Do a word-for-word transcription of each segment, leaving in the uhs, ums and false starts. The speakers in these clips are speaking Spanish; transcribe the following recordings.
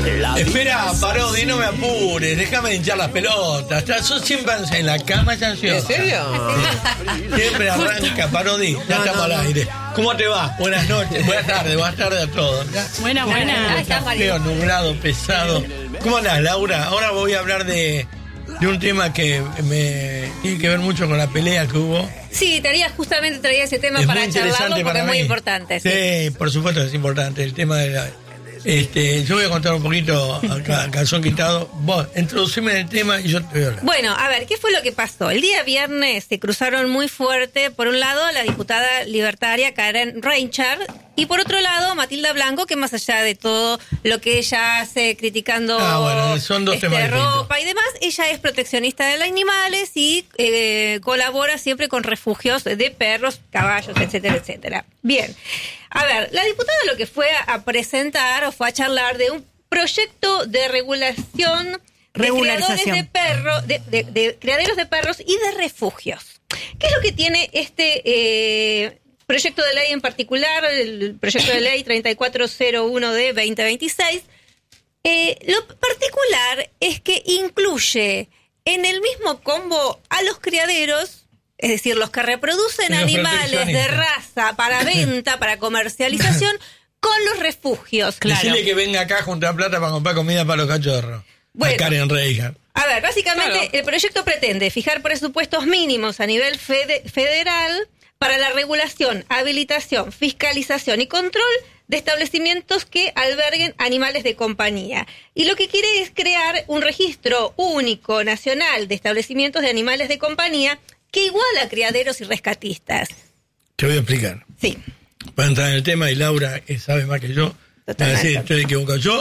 Espera, Parodi, no me apures, déjame hinchar las pelotas. Yo siempre en la cama ya ansiosa. ¿En serio? Sí. Siempre arranca, Parodi, ya no, estamos no, al aire. ¿Cómo te va? Buenas noches, buenas tardes, buenas tardes a todos. Buena, buena. Está feo, nublado, pesado. ¿Cómo andás, Laura? Ahora voy a hablar de, de un tema que me tiene que ver mucho con la pelea que hubo. Sí, traía, justamente traía ese tema es para charlarlo porque para es muy mí. importante. Sí. sí, por supuesto que es importante el tema de la... Este, yo voy a contar un poquito a calzón quitado. Vos, introducime en el tema y yo te voy a hablar. Bueno, a ver, ¿qué fue lo que pasó? El día viernes se cruzaron muy fuerte, por un lado, la diputada libertaria Karen Reichard, y por otro lado, Matilda Blanco, que más allá de todo lo que ella hace criticando ah, bueno, son dos este, temas ropa y demás, ella es proteccionista de los animales y eh, colabora siempre con refugios de perros, caballos, etcétera, etcétera. Bien. A ver, la diputada lo que fue a presentar o fue a charlar de un proyecto de regulación de criadores de perros, de, de, de criaderos de perros y de refugios. ¿Qué es lo que tiene este eh, proyecto de ley en particular, el proyecto de ley treinta y cuatro cero uno de veinte veintiséis? Eh, lo particular es que incluye en el mismo combo a los criaderos, es decir, los que reproducen los animales de raza para venta, para comercialización, con los refugios, claro. Decirle que venga acá a juntar plata para comprar comida para los cachorros. Bueno, a Karen Reichard. A ver, básicamente claro. El proyecto pretende fijar presupuestos mínimos a nivel fede- federal para la regulación, habilitación, fiscalización y control de establecimientos que alberguen animales de compañía. Y lo que quiere es crear un registro único nacional de establecimientos de animales de compañía que iguala a criaderos y rescatistas. Te voy a explicar. Sí. Para entrar en el tema, y Laura, que sabe más que yo, va a decir, estoy equivocado. Yo,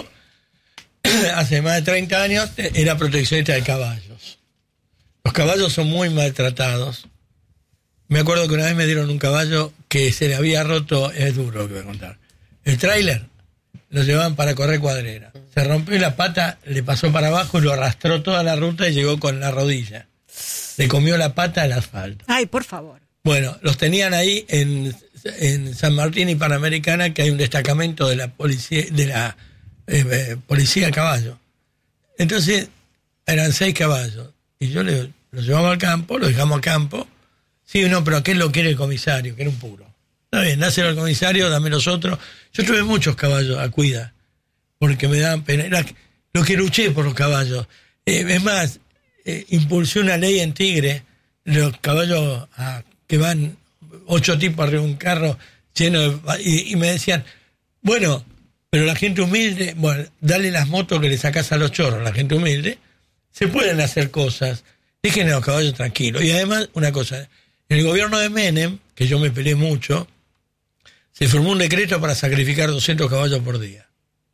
hace más de treinta años, era proteccionista de caballos. Los caballos son muy maltratados. Me acuerdo que una vez me dieron un caballo que se le había roto, es duro lo que voy a contar. El tráiler lo llevaban para correr cuadrera. Se rompió la pata, le pasó para abajo y lo arrastró toda la ruta y llegó con la rodilla. Le comió la pata al asfalto. Ay, por favor. Bueno, los tenían ahí en, en San Martín y Panamericana, que hay un destacamento de la policía, de la eh, eh, policía a caballo. Entonces, eran seis caballos. Y yo le, los llevamos al campo, los dejamos a campo. Sí, no, pero ¿qué lo quiere el comisario? Que era un puro. Está bien, dáselo al comisario, dame los otros. Yo tuve muchos caballos a cuidar, porque me daban pena. Era lo que luché por los caballos. Eh, es más, eh, impulsé una ley en Tigre, los caballos a, que van ocho tipos arriba de un carro lleno de... Y, y me decían, bueno, pero la gente humilde, bueno, dale las motos que le sacás a los chorros, la gente humilde, se pueden hacer cosas, dejen a los caballos tranquilos. Y además, una cosa, en el gobierno de Menem, que yo me peleé mucho, se formó un decreto para sacrificar doscientos caballos por día.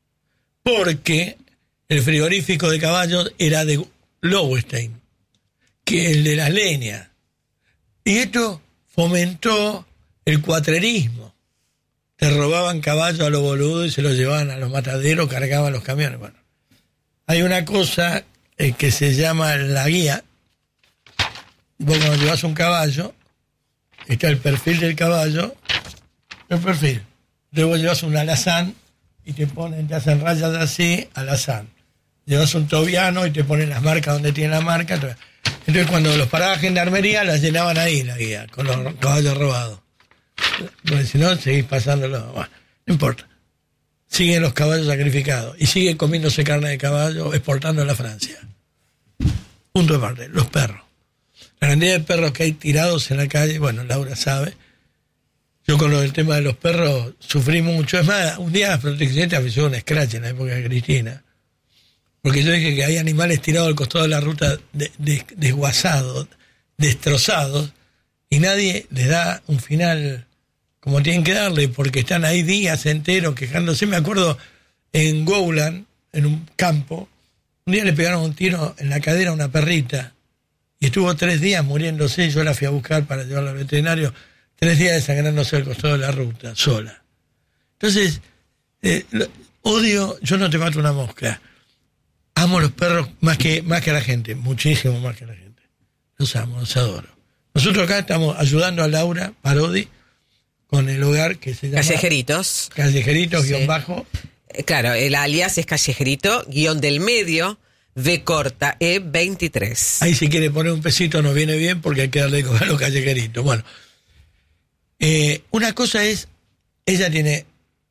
Porque el frigorífico de caballos era de Lowenstein, que el de las leñas. Y esto fomentó el cuatrerismo. Te robaban caballos a los boludos y se los llevaban a los mataderos, cargaban los camiones. Bueno, hay una cosa eh, que se llama la guía. Vos cuando llevas un caballo, está el perfil del caballo, el perfil. Luego llevas un alazán y te ponen, te hacen rayas así, alazán. Llevas un tobiano y te ponen las marcas donde tiene la marca. Entonces cuando los paraba gendarmería, las llenaban ahí la guía, con los caballos robados. Porque si no, seguís pasándolo. Bueno, no importa. Siguen los caballos sacrificados y siguen comiéndose carne de caballo, exportándola a Francia. Punto de parte. Los perros. La cantidad de perros que hay tirados en la calle, bueno, Laura sabe. Yo con lo del tema de los perros sufrí mucho. Es más, un día las proteccionistas me hicieron un scratch en la época de Cristina. Porque yo dije que hay animales tirados al costado de la ruta de, de, desguazados, destrozados, y nadie les da un final como tienen que darle, porque están ahí días enteros quejándose. Me acuerdo en Gowland, en un campo, un día le pegaron un tiro en la cadera a una perrita, y estuvo tres días muriéndose. Yo la fui a buscar para llevarla al veterinario, tres días desangrándose al costado de la ruta, sola. Entonces, eh, lo, odio, yo no te mato una mosca. Amo los perros más que, más que a la gente, muchísimo más que a la gente. Los amo, los adoro. Nosotros acá estamos ayudando a Laura Parodi con el hogar que se llama... Callejeritos. Callejeritos, Sí. guión bajo. Claro, el alias es Callejerito, guión del medio, V corta, E veintitrés. Ahí si quiere poner un pesito nos viene bien porque hay que darle de comer a los callejeritos. Bueno, eh, una cosa es, ella tiene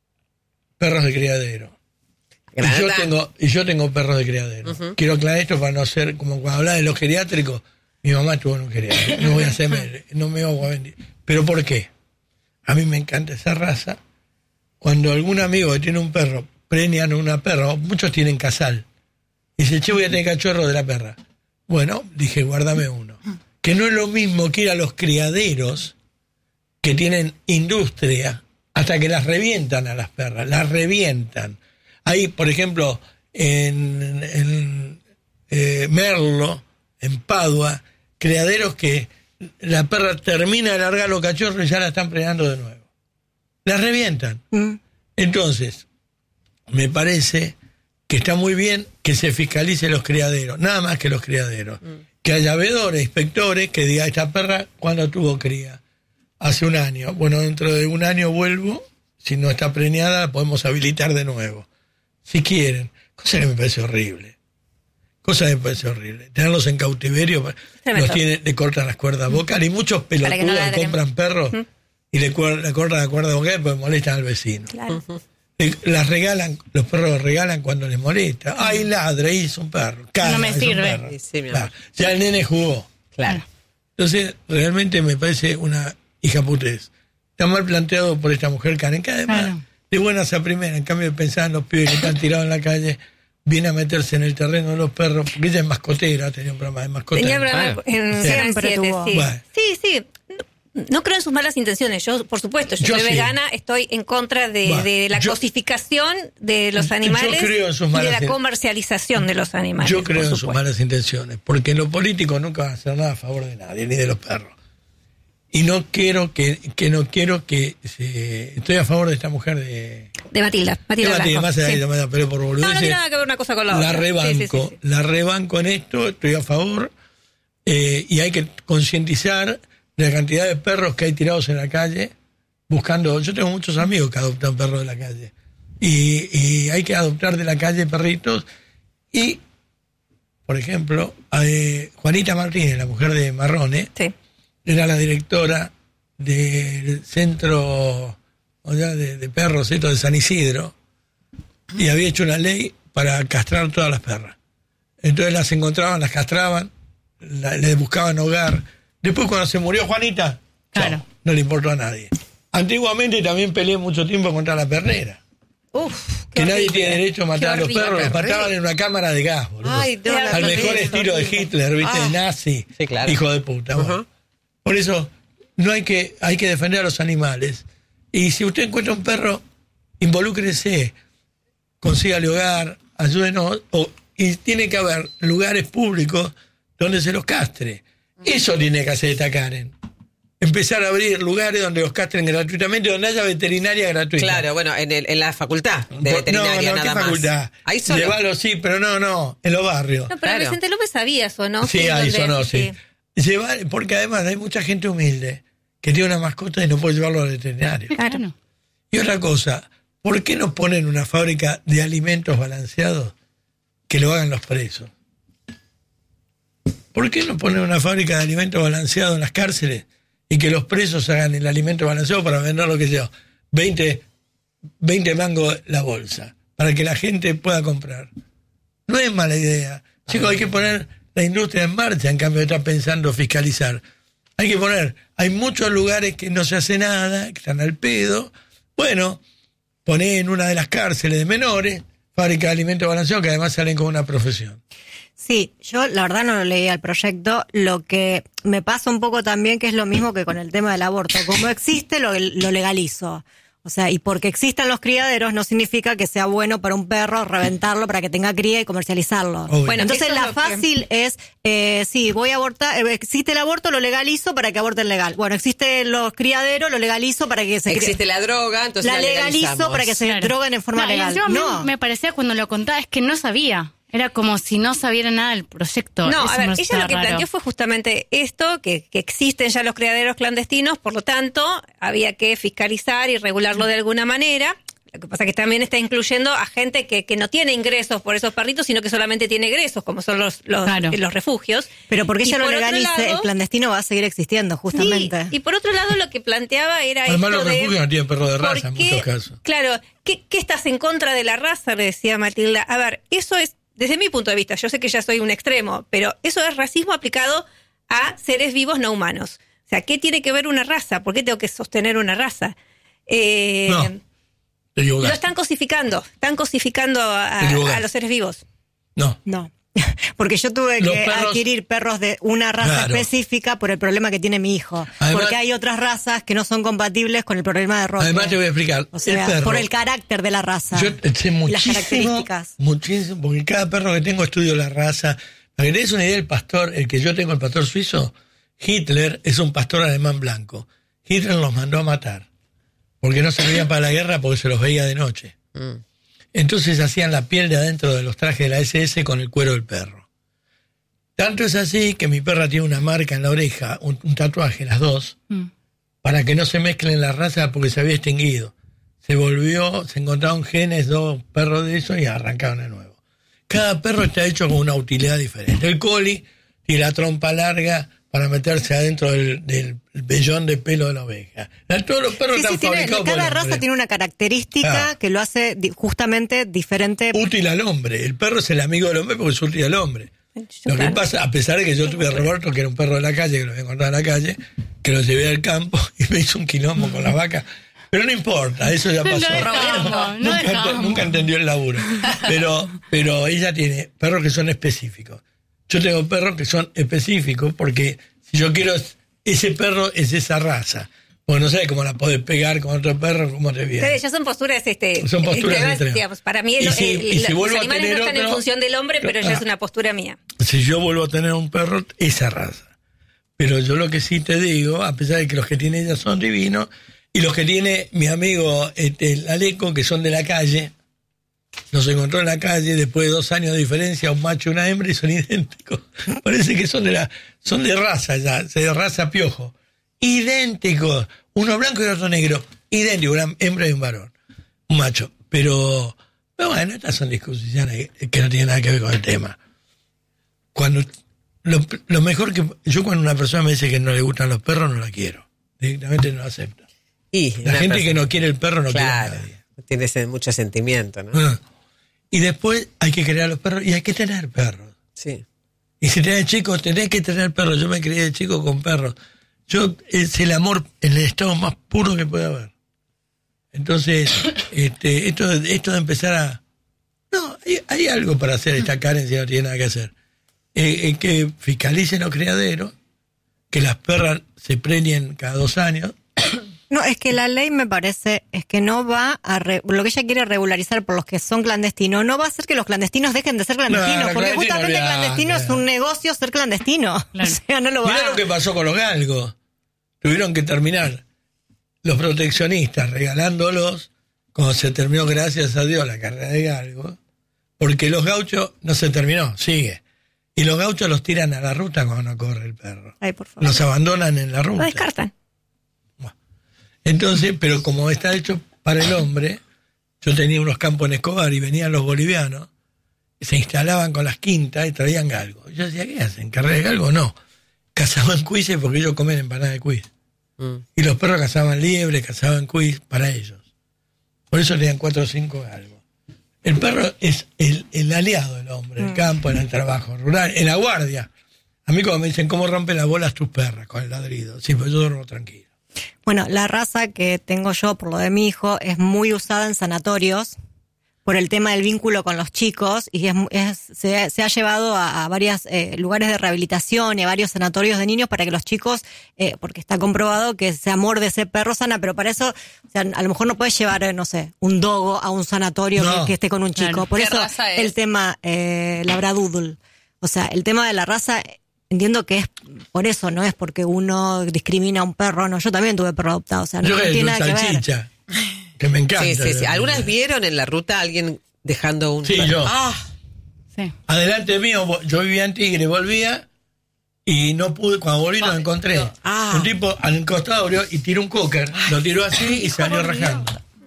perros de criadero. Y yo, tengo, y yo tengo perros de criadero. Uh-huh. Quiero aclarar esto para no ser como cuando hablaba de los geriátricos. Mi mamá estuvo en un geriátrico. No voy a hacerme, no me hago a vender. ¿Pero por qué? A mí me encanta esa raza. Cuando algún amigo que tiene un perro preñan a una perra, muchos tienen casal. Y dice, che, voy a tener cachorro de la perra. Bueno, dije, guárdame uno. Que no es lo mismo que ir a los criaderos que tienen industria hasta que las revientan a las perras. Las revientan. Ahí, por ejemplo, en, en eh, Merlo, en Padua, criaderos que la perra termina de largar los cachorros y ya la están preñando de nuevo. Las revientan. Mm. Entonces, me parece que está muy bien que se fiscalice los criaderos, nada más que los criaderos. Mm. Que haya veedores, inspectores, que diga, esta perra, ¿cuándo tuvo cría? Hace un año. Bueno, dentro de un año vuelvo, si no está preñada, la podemos habilitar de nuevo. Si quieren. Cosa que me parece horrible. Cosa que me parece horrible. Tenerlos en cautiverio, los tienen, le cortan las cuerdas vocales, y muchos pelotudos no compran perros ¿Mm? y le, le cortan la cuerda vocal porque molestan al vecino. Claro. Le, las regalan, los perros los regalan cuando les molesta. Ay, ladra, hizo un perro. Caga, no me sirve. Sí, sí, claro. Ya el nene jugó. Claro. Entonces, realmente me parece una hijaputez. Está mal planteado por esta mujer Karen, que además, claro, de buenas a primera, en cambio de pensar en los pibes que están tirados en la calle, viene a meterse en el terreno de los perros, porque ella es mascotera, tenía un programa de mascotera. Tenía un programa en siempre tuvo. Sí. Bueno. sí, sí. No, no creo en sus malas intenciones. Yo, por supuesto, yo, yo soy sí. vegana, estoy en contra de, bueno, de la yo, cosificación de los animales y de la comercialización de los animales. Yo creo en sus malas intenciones, porque en lo político nunca van a hacer nada a favor de nadie, ni de los perros. Y no quiero que, que no quiero que se, estoy a favor de esta mujer de de Matilda, Matilda, de Matilda, más allá sí. de Matilda, pero por boludeces. No, no tiene nada que ver una cosa con la, la otra. Rebanco, sí, sí, sí, sí. La rebanco en esto, estoy a favor, eh, y hay que concientizar de la cantidad de perros que hay tirados en la calle buscando. Yo tengo muchos amigos que adoptan perros de la calle y, y hay que adoptar de la calle perritos. Y por ejemplo, eh, Juanita Martínez, la mujer de Marrone, sí. era la directora del centro, o sea, de, de perros esto de San Isidro, y había hecho una ley para castrar todas las perras. Entonces las encontraban, las castraban, la, les buscaban hogar. Después cuando se murió Juanita, claro, chao, no le importó a nadie. Antiguamente también peleé mucho tiempo contra la pernera. Uf, que nadie horrible. Tiene derecho a matar a los perros, los mataban en una cámara de gas, boludo. Ay, no, al mejor estilo de Hitler, ¿viste? Ah, nazi, sí, claro. Hijo de puta. Uh-huh. Bueno. Por eso no hay que, hay que defender a los animales. Y si usted encuentra un perro, involúcrese, consígale hogar, ayúdenos, o, y tiene que haber lugares públicos donde se los castre. Eso tiene que hacer esta Karen. Empezar a abrir lugares donde los castren gratuitamente, donde haya veterinaria gratuita. Claro, bueno, en, el, en la facultad de veterinaria, no, no, nada ¿qué facultad? Ahí solo. Llevarlo, sí, pero no, no, en los barrios. No, pero claro. Vicente López sabía eso, ¿no? Sí, ahí sonó, sí. sí. Llevar, porque además hay mucha gente humilde que tiene una mascota y no puede llevarlo al veterinario. Claro. Y otra cosa, ¿por qué no ponen una fábrica de alimentos balanceados que lo hagan los presos? ¿Por qué no ponen una fábrica de alimentos balanceados en las cárceles y que los presos hagan el alimento balanceado para vender lo que sea, veinte, veinte mangos la bolsa, para que la gente pueda comprar? No es mala idea. Chicos, hay que poner la industria en marcha, en cambio de estar pensando fiscalizar. Hay que poner, hay muchos lugares que no se hace nada, que están al pedo. Bueno, poné en una de las cárceles de menores, fábrica de alimentos balanceados, que además salen con una profesión. Sí, yo la verdad no lo leí al proyecto. Lo que me pasa un poco también, que es lo mismo que con el tema del aborto. Como existe, lo, lo legalizo. O sea, y porque existan los criaderos no significa que sea bueno para un perro reventarlo para que tenga cría y comercializarlo. Obvio. Bueno, entonces la es fácil que... es, eh, sí, voy a abortar, eh, existe el aborto, lo legalizo para que aborten legal. Bueno, existe los criaderos, lo legalizo para que se... Existe la droga, entonces la, la legalizo para que se claro. droguen en forma no, legal. Yo no, me, me parecía cuando lo contaba, es que no sabía. Era como si no sabiera nada del proyecto. No, Eso a ver, no ella lo que raro. planteó fue justamente esto, que, que existen ya los criaderos clandestinos, por lo tanto, había que fiscalizar y regularlo de alguna manera. Lo que pasa es que también está incluyendo a gente que, que no tiene ingresos por esos perritos, sino que solamente tiene egresos, como son los, los, Claro. eh, los refugios. Pero porque Y ella lo por otro legalice, lado- el clandestino va a seguir existiendo, justamente. Sí, y por otro lado lo que planteaba era Además, esto los de... refugios no tienen perro de ¿por raza en qué- muchos casos. Claro, ¿qué, ¿qué estás en contra de la raza? Le decía Matilda. A ver, eso es, desde mi punto de vista, yo sé que ya soy un extremo, pero eso es racismo aplicado a seres vivos no humanos. O sea, ¿qué tiene que ver una raza? ¿Por qué tengo que sostener una raza? Eh, No, te lo equivocás. están cosificando, están cosificando a, Te equivocás. a los seres vivos. No. No. Porque yo tuve Los que perros- adquirir perros de una raza Claro. específica por el problema que tiene mi hijo. Además- Porque hay otras razas que no son compatibles con el problema de Roque. Además te voy a explicar. O sea, el perro, por el carácter de la raza. yo sé y las muchísimo, características. muchísimo, porque cada perro que tengo estudio la raza. Para que te des una idea, el pastor, el que yo tengo, el pastor suizo, Hitler es un pastor alemán blanco. Hitler los mandó a matar, porque no servían para la guerra porque se los veía de noche. Mm. Entonces hacían la piel de adentro de los trajes de la ese ese con el cuero del perro. Tanto es así que mi perra tiene una marca en la oreja, un, un tatuaje, las dos, Mm. para que no se mezclen las razas porque se había extinguido. Se volvió, se encontraron genes, dos perros de eso y arrancaron de nuevo. Cada perro está hecho con una utilidad diferente. El collie tiene la trompa larga para meterse adentro del, del vellón de pelo de la oveja. Todos los perros Sí, están sí, tiene- fabricados por cada el raza hombre. tiene una característica Ah. que lo hace di- justamente diferente. Útil al hombre. El perro es el amigo del hombre porque es útil al hombre. Lo que Claro. pasa, a pesar de que yo tuve a Roberto, que era un perro de la calle, que lo había encontrado en la calle, que lo llevé al campo y me hizo un quilombo con las vacas. Pero no importa, eso ya pasó. Lo dejamos, lo nunca, ente- dejamos. nunca entendió el laburo. Pero, pero ella tiene perros que son específicos. Yo tengo perros que son específicos porque si yo quiero, ese perro es esa raza. Porque no sé cómo la podés pegar con otro perro, cómo te viene. Ustedes ya son posturas, este, Son posturas extremas, extremas. digamos, para mí Y el- si- el- y si los vuelvo a animales no tener están en otro- función del hombre, pero ya Ah. es una postura mía. Si yo vuelvo a tener un perro, esa raza. Pero yo lo que sí te digo, a pesar de que los que tiene ella son divinos, y los que tiene mi amigo este, el Aleco, que son de la calle, los encontró en la calle después de dos años de diferencia, un macho y una hembra, y son idénticos. Parece que son de la, son de raza ya, de raza piojo. Idénticos. Uno blanco y otro negro. Idénticos, una hembra y un varón. Un macho. Pero, pero bueno, estas son discusiones que no tienen nada que ver con el tema. Cuando lo, lo mejor que yo cuando una persona me dice que no le gustan los perros no la quiero, directamente no la acepto. Y La una gente persona- que no quiere el perro no Claro, quiere a nadie. tiene ese- mucho sentimiento, ¿no? Ah. Y después hay que crear los perros y hay que tener perros. Sí. Y si tenés chicos tenés que tener perros. Yo me crié de chico con perros. Yo es el amor en el estado más puro que puede haber. Entonces este, esto esto de empezar a no hay, hay algo para hacer esta carencia, no tiene nada que hacer. Eh, eh, que fiscalicen los criaderos, que las perras se preñen cada dos años. No, es que la ley me parece, es que no va a, re- lo que ella quiere regularizar por los que son clandestinos, no va a hacer que los clandestinos dejen de ser clandestinos, No, porque clandestino, justamente olvidate. clandestino es un negocio ser clandestino. Claro. O sea, no lo va Mirá a... lo que pasó con los galgos. Tuvieron que terminar los proteccionistas regalándolos cuando se terminó, gracias a Dios, la carrera de galgos, porque los gauchos no se terminó, sigue. Y los gauchos los tiran a la ruta cuando no corre el perro. Ay, por favor. Los abandonan en la Lo ruta. descartan. Entonces, pero como está hecho para el hombre, yo tenía unos campos en Escobar y venían los bolivianos, y se instalaban con las quintas y traían galgos. Yo decía, ¿qué hacen? ¿Carrera de galgos? No. Cazaban cuises porque ellos comen empanadas de cuis. Mm. Y los perros cazaban liebre, cazaban cuis para ellos. Por eso tenían cuatro o cinco galgos. El perro es el, el aliado del hombre, en el campo, en el trabajo rural, en la guardia. A mí cuando me dicen, ¿cómo rompen las bolas tus perras con el ladrido? Sí, pues yo duermo tranquilo. Bueno, la raza que tengo yo, por lo de mi hijo, es muy usada en sanatorios por el tema del vínculo con los chicos y es, es- se, se ha llevado a, a varios lugares de rehabilitación y a varios sanatorios de niños para que los chicos, eh, porque está comprobado que ese amor de ese perro sana, pero para eso, o sea, a lo mejor no puedes llevar, eh, no sé, un dogo a un sanatorio No. que, que esté con un chico. Claro. Por ¿Qué eso raza es? el tema eh, labradoodle, o sea, el tema de la raza... Entiendo que es por eso, no es porque uno discrimina a un perro, no, yo también tuve perro adoptado, o sea, no, Yo no que tiene es nada que ver. salchicha, que me encanta. Sí, sí, sí. ¿Algunas vieron en la ruta a alguien dejando un... Sí, yo. Ah, Sí. Adelante mío, vo- yo vivía en Tigre, volvía y no pude, cuando volví lo encontré. Ah. Un tipo al costado abrió y tiró un cocker, lo tiró así y salió rajando.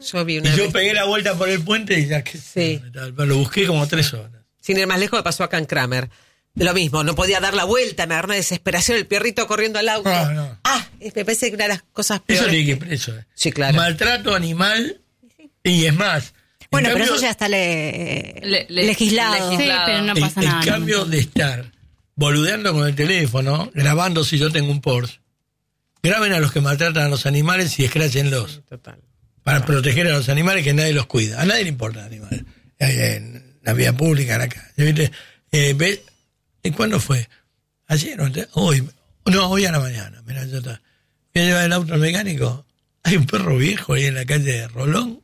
Yo vi una Y yo vez. pegué la vuelta por el puente y ya que Sí. lo busqué como tres horas. Sin ir más lejos, me pasó acá en Kramer. Lo mismo, no podía dar la vuelta, me agarró una desesperación, el perrito corriendo al auto. No, no. Ah, me parece que una de las cosas Eso peores. tiene que ir preso. eh. Sí, claro. Maltrato animal y es más. en Bueno, pero cambio, eso ya está le- Le- le- legislado. Sí, legislado. pero no el, pasa el nada. cambio de estar boludeando con el teléfono, grabando si yo tengo un Porsche, graben a los que maltratan a los animales y escráchenlos. Total. Para proteger a los animales que nadie los cuida. A nadie le importa los animales. Eh, En la vía pública, en la calle. ¿Viste? Eh, ¿ves? ¿Y cuándo fue? ¿Ayer o antes? Hoy. No, hoy a la mañana. Mirá, ya está. Voy a llevar el auto al mecánico. Hay un perro viejo ahí en la calle de Rolón.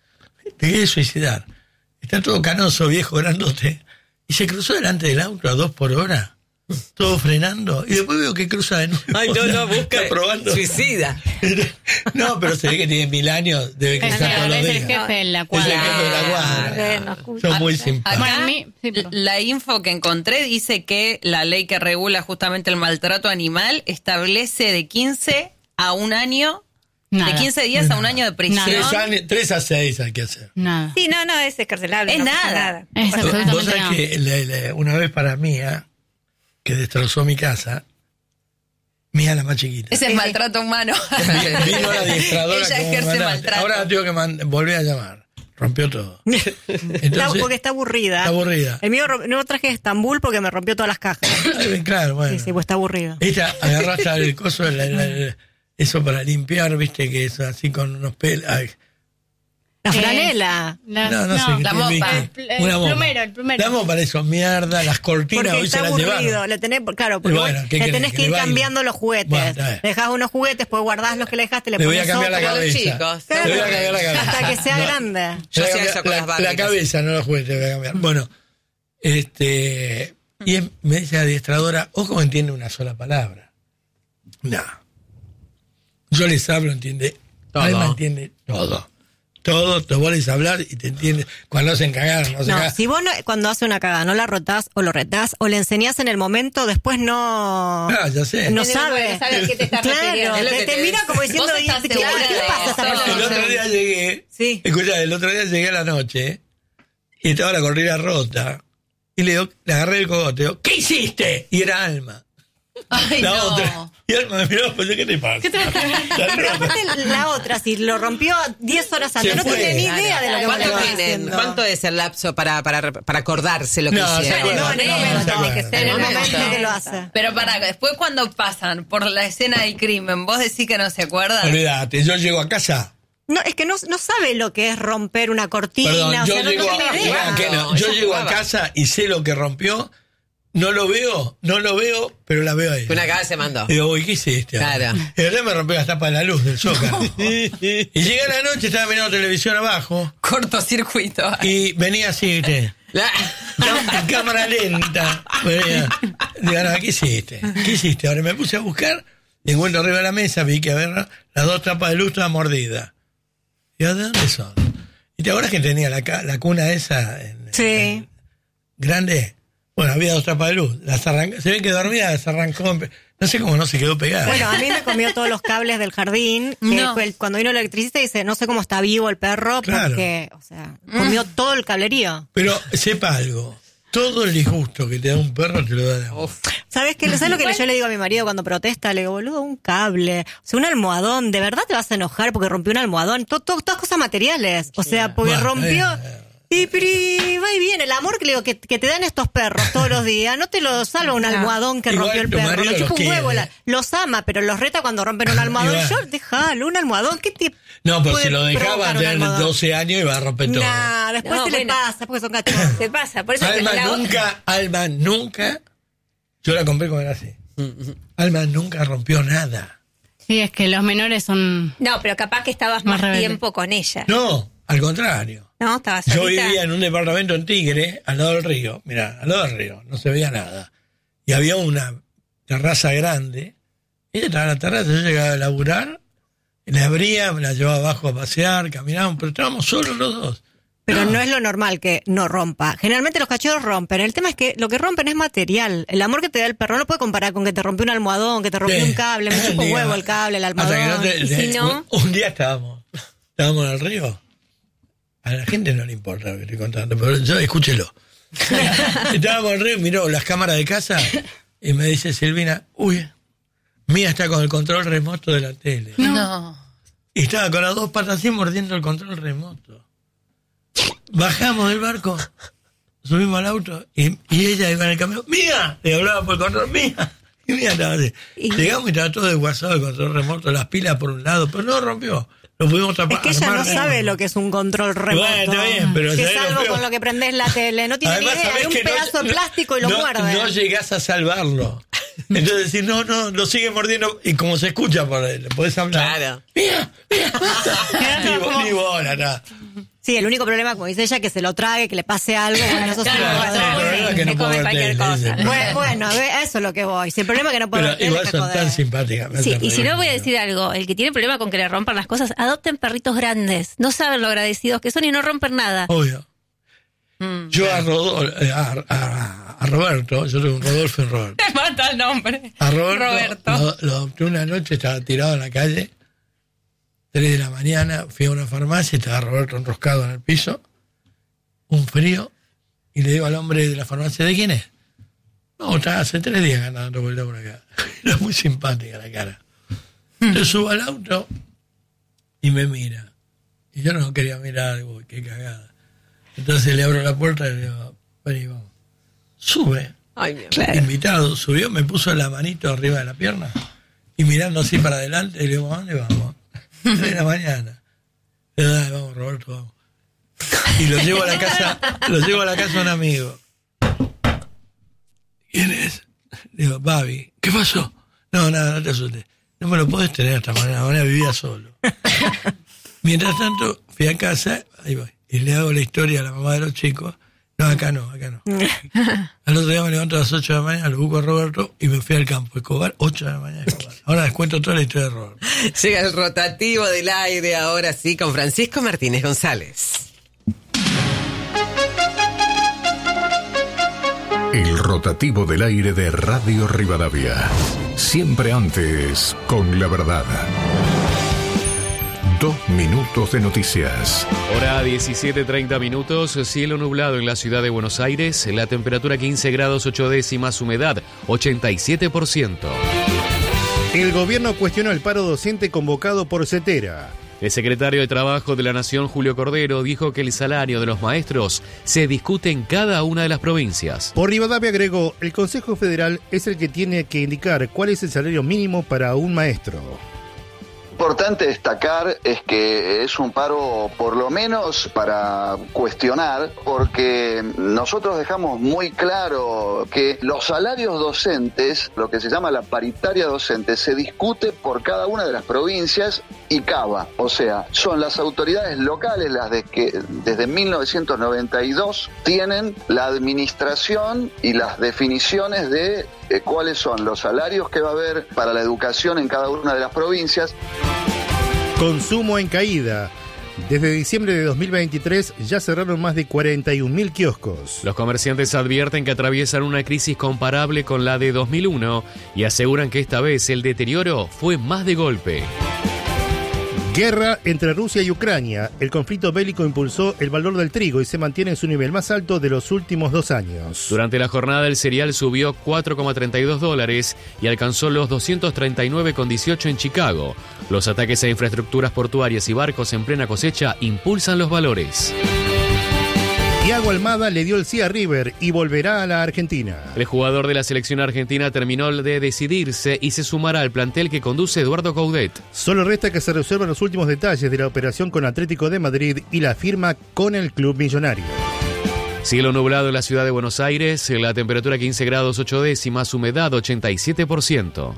Te quiere suicidar. Está todo canoso, viejo, grandote. Y se cruzó delante del auto a dos por hora. Todo frenando. Y después veo que cruza de nuevo. Ay, no, no, busca. Está probando. Suicida. No, pero se ve que tiene mil años. Debe Es, cruzar todos los es el días. jefe de la Es el cuadra. jefe de la cuadra. Bueno, escucha. Son muy Acá, simpáticos. Bueno, a mí- sí, perdón. la info que encontré dice que la ley que regula justamente el maltrato animal establece de quince a un año, Nada. de quince días a un año de prisión. Tres, años- tres a seis hay que hacer. Nada. Sí, no, no, es escarcelable. Es no pasa nada. Es Vos absolutamente sabés nada. que le- le- una vez para Mía, que destrozó mi casa, Mía la más chiquita. Ese es maltrato humano. Vi- Vino la adiestradora. Ella como ejerce mandaste. maltrato. Ahora la tengo que mand- volver a llamar. Rompió todo. Está- Entonces, porque está aburrida. está aburrida. El mío ro- no lo traje de Estambul porque me rompió todas las cajas. Ay, claro, bueno. Sí, sí, pues está aburrido. Ella agarró hasta el coso, la- la- la- eso para limpiar, viste, que es así con unos pelos. Ay, La Eh, franela. las- no, no, sé qué la tiene, mopa. viste. El pl- el Una mopa. plumero, el plumero. La mopa, eso, mierda, las cortinas, Porque hoy se está las aburrido. llevaron. Le tenés, claro, porque Y bueno, vos ¿qué le querés? tenés ¿Que que ir le baile? cambiando los juguetes. Bueno, está bien. Dejás unos juguetes, pues guardás los que le dejaste, le Le voy a pones cambiar la otro. Con los cabeza. chicos. Le voy a cambiar la cabeza. Hasta que sea No. grande. Yo Le voy a hacía cambiar eso con la, las Barbies. la cabeza, no los juguetes, voy a cambiar. Bueno, este. Y em- me dice la adiestradora, ojo, entiende una sola palabra. No. Yo les hablo, entiende. Todo. Alma entiende todo. Todo, te vos les hablar y te entiende. Cuando hacen cagar, no se No, cagan. si vos no- cuando hace una cagada no la rotás o lo retás o le enseñás en el momento, después no... Ah, ya sé. No En el sabe. momento sabe a qué te estás Claro, refiriendo. Es lo te, que te te mira dice. como diciendo, Vos estás ¿qué, segura ¿qué de pasa a esta eso. persona? El otro día llegué. Sí. Escucha, el otro día llegué a la noche y estaba la cortina rota. Y le, digo, le agarré el cogote. Digo, ¿qué hiciste? Y era Alma. Ay, La no. otra. Y Alma me miró, pues, ¿qué te pasa? Está Pero loca. aparte la otra, si lo rompió diez horas antes, Se no fue. tiene ni idea de lo que vos le ¿Cuánto, vas tienen? haciendo. ¿Cuánto es el lapso para, para, para acordarse lo que No, se hicieron? acuerda. No, en el No, momento, se tiene acuerda. que ser en el momento que lo hace. Pero para, después cuando pasan por la escena del crimen, vos decís que no se acuerdan. Olvídate, yo llego a casa. No, es que no, no sabe lo que es romper una cortina, Perdón, o yo sea, no, no llego, tiene a, idea. Ah, que no, No, yo ella llego a jugaba. casa y sé lo que rompió. No lo veo, no lo veo, pero la veo ahí. Una cagada se mandó. Digo, uy, ¿qué hiciste? Claro. Y verdad me rompió la tapa de la luz del zócalo. Y llegué a la noche, estaba mirando televisión abajo Cortocircuito. y venía así, ¿viste? La- Cam- cámara lenta. Venía. Digo, no, ¿qué hiciste? ¿Qué hiciste? Ahora me puse a buscar y encuentro arriba de la mesa, vi que a ver, las dos tapas de luz estaban mordidas. ¿Y a dónde son? ¿Y te acuerdas que tenía la, ca- la cuna esa en- Sí. en- grande? Bueno, había dos tapas de luz. Las arrancó, se ve que dormía, las arrancó. No sé cómo no se quedó pegada. Bueno, a mí me comió todos los cables del jardín. Que No. fue el- cuando vino el electricista dice, no sé cómo está vivo el perro, Claro. porque, o sea, comió todo el cablerío. Pero sepa algo. Todo el disgusto que te da un perro te lo da la voz. ¿Sabes qué? ¿Sabes lo que yo le digo a mi marido cuando protesta? Le digo, boludo, un cable, o sea, un almohadón, ¿de verdad te vas a enojar porque rompió un almohadón? To- to- todas cosas materiales. O sea, porque Bueno, rompió... eh, Y, pero, y va y viene, el amor que, le digo, que, que te dan estos perros todos los días, no te lo salva un almohadón que Igual rompió el tu perro, marido lo chupa los un huevo, quiere. la- los ama, pero los reta cuando rompen un almohadón. Igual. Yo, déjalo, un almohadón, ¿qué te No, pero puede si lo dejaba provocar un tener almohadón? doce años y va a romper todo. Nah, después No, se le bueno. pasa, porque son cachorros. Se pasa, por eso Alma la otra- nunca, Alma nunca, yo la compré como era así. Alma nunca rompió nada. Sí, es que los menores son... No, pero capaz que estabas Más más rebelde. tiempo con ella. No, al contrario. No, estabas Yo solita. vivía en un departamento en Tigre, al lado del río. Mirá, al lado del río, no se veía nada. Y había una terraza grande. Ella estaba en la terraza, yo llegaba a laburar, la abría, me la llevaba abajo a pasear, caminábamos, pero estábamos solos los dos. Pero no es lo normal que no rompa. Generalmente los cachorros rompen. El tema es que lo que rompen es material. El amor que te da el perro no lo puede comparar con que te rompió un almohadón, que te rompió Sí. un cable, me chupa un Diga, huevo el cable, el hasta almohadón. que no te- ¿Y si de- no? un, un día estábamos, estábamos en el río, a la gente no le importa lo que estoy contando, pero yo escúchelo. Estábamos en Río, miró las cámaras de casa y me dice Silvina, uy, Mía está con el control remoto de la tele. No. no. Y estaba con las dos patas así mordiendo el control remoto. Bajamos del barco, subimos al auto y, y ella iba en el camión, ¡Mía! Le hablaba por el control, ¡Mía! Y Mía estaba así. Llegamos y estaba todo desguazado el control remoto, las pilas por un lado, pero no rompió. Lo pudimos tapar. Es que ella no sabe lo que es un control remoto. Bueno, está bien, pero que es algo con lo que prendés la tele. No tiene Además, ni idea. Hay un pedazo no, de plástico y lo no, muerde. No llegás a salvarlo. Entonces decir, no, no, lo sigue mordiendo. Y como se escucha por él, podés hablar. Claro. Mira, mira. Ni, bo, ni bola, nada. Sí, el único problema, como dice ella, que se lo trague, que le pase algo. Bueno, eso sí. El problema es que no puedo ver tele. Bueno, bueno, eso es lo que voy. Si el problema es que no puedo ver tele. Igual son tan simpáticas. Sí, y si no voy a decir algo, el que tiene problema con que le rompan las cosas, adopten perritos grandes. No saben lo agradecidos que son y no rompen nada. Obvio. Mm, yo a, Rodol, a, a, a Roberto, yo tengo un Rodolfo y un Roberto. Te mata el nombre. A Roberto, Roberto. Lo, lo adopté una noche, estaba tirado en la calle. Tres de la mañana, fui a una farmacia, estaba Roberto enroscado en el piso, un frío, y le digo al hombre de la farmacia, ¿de quién es? No, estaba hace tres días ganando vuelta por acá. Era muy simpática la cara. Entonces subo al auto y me mira. Y yo no quería mirar, digo, qué cagada. Entonces le abro la puerta y le digo, vení, vamos. Sube. Ay, mi amor. Invitado, subió, me puso la manito arriba de la pierna y mirando así para adelante, y le digo, ¿a dónde vamos? De la mañana. Le digo, dale, vamos, Roberto, vamos. Y lo llevo a la casa, lo llevo a la casa de un amigo. ¿Quién es? Le digo, Babi. ¿Qué pasó? No, nada, no te asustes. No me lo podés tener hasta mañana, mañana vivía solo. Mientras tanto, fui a casa, ahí voy, y le hago la historia a la mamá de los chicos. No, acá no, acá no. Al otro día me levanto a las ocho de la mañana, lo busco a Roberto y me fui al campo. Escobar, ocho de la mañana. Escobar. Ahora les cuento toda la historia de Roberto. Llega el rotativo del aire, ahora sí, con Francisco Martínez González. El rotativo del aire de Radio Rivadavia. Siempre antes, con la verdad. Dos minutos de noticias. Hora diecisiete treinta minutos, cielo nublado en la ciudad de Buenos Aires, la temperatura quince grados ocho décimas, humedad ochenta y siete por ciento. El gobierno cuestionó el paro docente convocado por Cetera. El secretario de Trabajo de la Nación, Julio Cordero, dijo que el salario de los maestros se discute en cada una de las provincias. Por Rivadavia agregó, el Consejo Federal es el que tiene que indicar cuál es el salario mínimo para un maestro. Importante destacar es que es un paro por lo menos para cuestionar, porque nosotros dejamos muy claro que los salarios docentes, lo que se llama la paritaria docente, se discute por cada una de las provincias y cava, o sea, son las autoridades locales las de que desde mil novecientos noventa y dos tienen la administración y las definiciones de eh, cuáles son los salarios que va a haber para la educación en cada una de las provincias. Consumo en caída. Desde diciembre de dos mil veintitrés ya cerraron más de cuarenta y un mil kioscos. Los comerciantes advierten que atraviesan una crisis comparable con la de dos mil uno y aseguran que esta vez el deterioro fue más de golpe. Guerra entre Rusia y Ucrania. El conflicto bélico impulsó el valor del trigo y se mantiene en su nivel más alto de los últimos dos años. Durante la jornada el cereal subió cuatro coma treinta y dos dólares y alcanzó los doscientos treinta y nueve coma dieciocho en Chicago. Los ataques a infraestructuras portuarias y barcos en plena cosecha impulsan los valores. Thiago Almada le dio el sí a River y volverá a la Argentina. El jugador de la selección argentina terminó de decidirse y se sumará al plantel que conduce Eduardo Coudet. Solo resta que se resuelvan los últimos detalles de la operación con Atlético de Madrid y la firma con el club millonario. Cielo nublado en la ciudad de Buenos Aires, la temperatura quince grados ocho décimas, humedad ochenta y siete por ciento.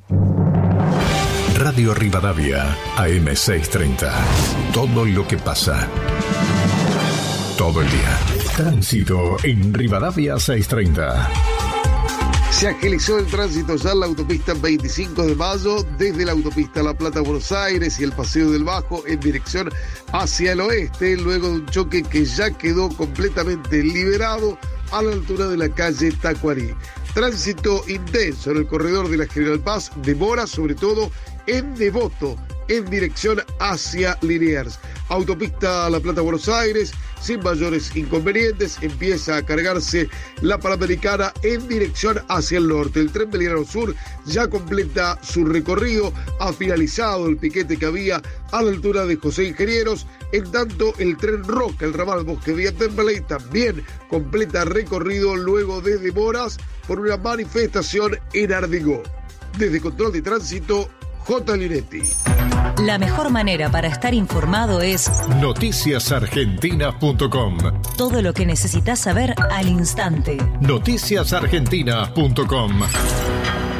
Radio Rivadavia, A M seiscientos treinta. Todo lo que pasa. Todo el día. Tránsito en Rivadavia seiscientos treinta. Se agilizó el tránsito ya en la autopista veinticinco de mayo, desde la autopista La Plata-Buenos Aires y el Paseo del Bajo en dirección hacia el oeste, luego de un choque que ya quedó completamente liberado a la altura de la calle Tacuarí. Tránsito intenso en el corredor de la General Paz, demora sobre todo en Devoto, en dirección hacia Liniers. Autopista La Plata-Buenos Aires, sin mayores inconvenientes, empieza a cargarse la Panamericana en dirección hacia el norte. El tren Belgrano Sur ya completa su recorrido, ha finalizado el piquete que había a la altura de José Ingenieros, en tanto el tren Roca, el ramal Bosque Vía Temperley, también completa recorrido luego de demoras por una manifestación en Ardigó. Desde Control de Tránsito, J. Linetti. La mejor manera para estar informado es noticias argentinas punto com. Todo lo que necesitas saber al instante. noticias argentinas punto com.